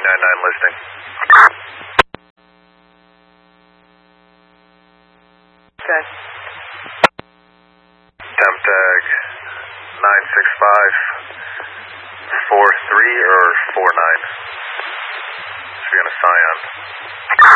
399 listing. Okay. Temp tag 965 43 or 49. Should be on a Scion.